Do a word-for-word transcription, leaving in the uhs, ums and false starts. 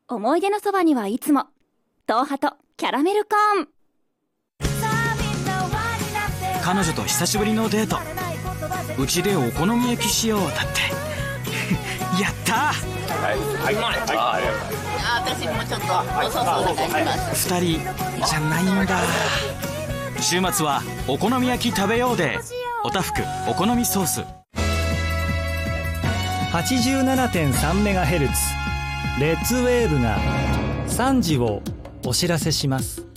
思い出のそばにはいつも東ハトキャラメルコーン。 彼女と久しぶりのデート。うちでお好み焼きしようだってやったー。 はい、はい、はい、 私もちょっとおソースお願いします。 二人じゃないんだ。週末はお好み焼き食べようでおたふくお好みソース。 はちじゅうななてんさんメガヘルツ レッツウェーブがさんじをお知らせします。